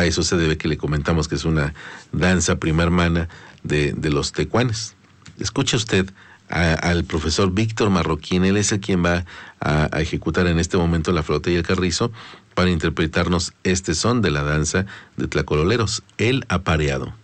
A eso se debe que le comentamos que es una danza prima hermana de los tecuanes. Escuche usted al profesor Víctor Marroquín. Él es el quien va a ejecutar en este momento la flauta y el carrizo para interpretarnos este son de la danza de tlacololeros, el apareado.